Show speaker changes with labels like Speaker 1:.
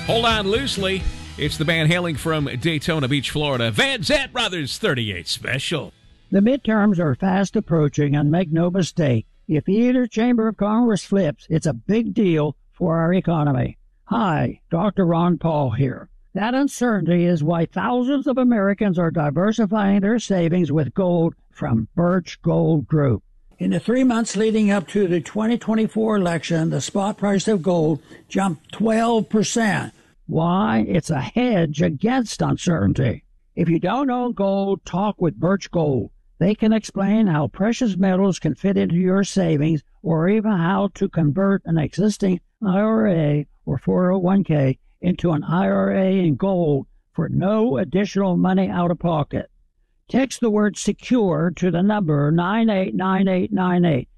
Speaker 1: Hold on loosely. It's the band hailing from Daytona Beach, Florida. Van Zant Brothers 38 Special.
Speaker 2: The midterms are fast approaching, and make no mistake, if either chamber of Congress flips, it's a big deal for our economy. Hi, Dr. Ron Paul here. That uncertainty is why thousands of Americans are diversifying their savings with gold from Birch Gold Group. In the 3 months leading up to the 2024 election, the spot price of gold jumped 12%. Why? It's a hedge against uncertainty. If you don't own gold, talk with Birch Gold. They can explain how precious metals can fit into your savings, or even how to convert an existing IRA or 401k into an IRA in gold for no additional money out of pocket. Text the word SECURE to the number 989898.